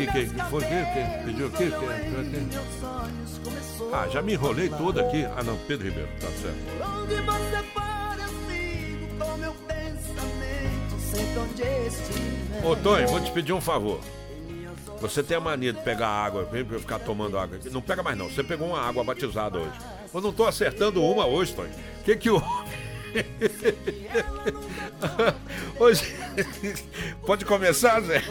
Que foi que pediu aqui? Ah, já me enrolei todo aqui. Ah, não, Pedro Ribeiro, tá certo. Onde você for, eu sigo com meu pensamento, sempre onde estiver. Ô, Tonho, vou te pedir um favor. Você tem a mania de pegar água, pra eu ficar tomando água. Não pega mais não, você pegou uma água batizada hoje. Eu não tô acertando uma hoje, Tonho. O que houve? Hoje... Pode começar, Zé?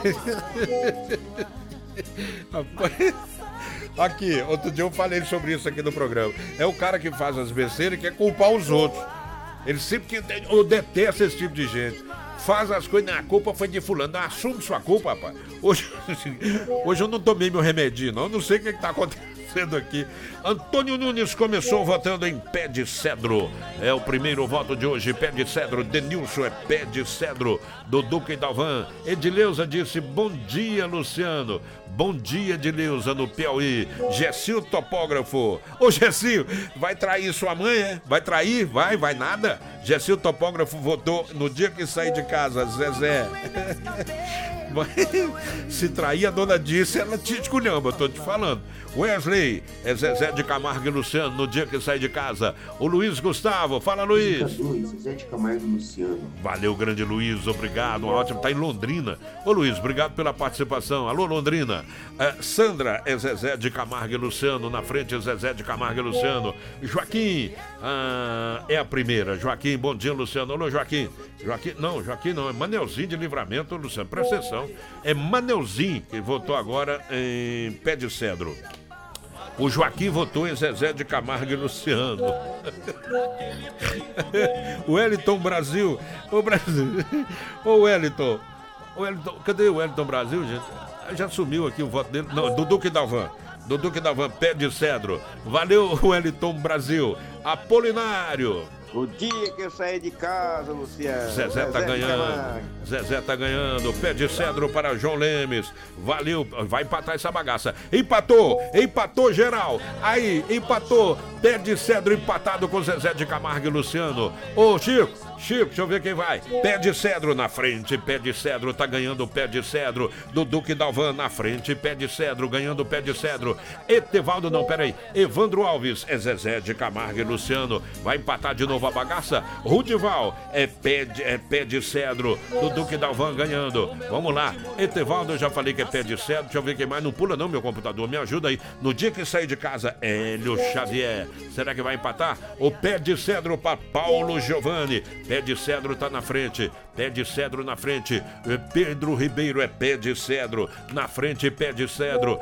Aqui, outro dia eu falei sobre isso aqui no programa. É o cara que faz as besteiras e quer culpar os outros. Ele sempre que... Eu detesto esse tipo de gente. Faz as coisas, a culpa foi de fulano. Não, assume sua culpa, rapaz. Hoje eu não tomei meu remedinho, não. Eu não sei o que tá acontecendo aqui. Antônio Nunes começou votando em pé de cedro. É o primeiro voto de hoje, pé de cedro. Denilson é pé de cedro. Do Duque e Dalvan. Edileuza disse, bom dia, Luciano. Bom dia, Edileuza, no Piauí. Gessil Topógrafo. Ô, Gessil, vai trair sua mãe, é? Vai trair? Vai nada? Gessil Topógrafo votou no dia que sair de casa, Zezé. Se trair a dona Disse, ela te esculhamba, eu tô te falando. Wesley, é Zezé de Camargo e Luciano no dia que sair de casa. O Luiz Gustavo, fala, Luiz. Zezé de Camargo e Luciano. Valeu, grande Luiz, obrigado, ótimo, tá em Londrina. Ô, Luiz, obrigado pela participação. Alô, Londrina. Sandra é Zezé de Camargo e Luciano, na frente Zezé de Camargo e Luciano. Joaquim, é a primeira. Joaquim, bom dia, Luciano. Alô, Joaquim, Joaquim não, é Manelzinho de Livramento, Luciano, presta atenção. É Manelzinho que votou agora em pé de cedro. O Joaquim votou em Zezé de Camargo e Luciano. O Wellington Brasil. Ô Wellington, cadê o Wellington Brasil, gente? Já sumiu aqui o voto dele. Não, do Duque Dalvan, pé de cedro. Valeu, Wellington Brasil. Apolinário. O dia que eu saí de casa, Luciano. Zezé tá ganhando. Zezé tá ganhando. Pé de cedro para João Lemes. Valeu. Vai empatar essa bagaça. Empatou geral. Aí, empatou. Pé de cedro empatado com Zezé de Camargo e Luciano. Ô, Chico, deixa eu ver quem vai. Pé de cedro na frente. Pé de cedro tá ganhando pé de cedro. Do Duque Dalvan na frente. Pé de cedro ganhando pé de cedro. Etevaldo, não, peraí. Evandro Alves é Zezé de Camargo e Luciano. Vai empatar de novo a bagaça. Rudival é pé de cedro. Do Duque Dalvan ganhando. Vamos lá. Etevaldo, eu já falei que é pé de cedro. Deixa eu ver quem mais. Não pula não, meu computador. Me ajuda aí. No dia que sair de casa, Hélio Xavier. Será que vai empatar? O pé de cedro para Paulo Giovanni. Pé de cedro tá na frente. Pé de cedro na frente. Pedro Ribeiro é pé de cedro. Na frente, pé de cedro.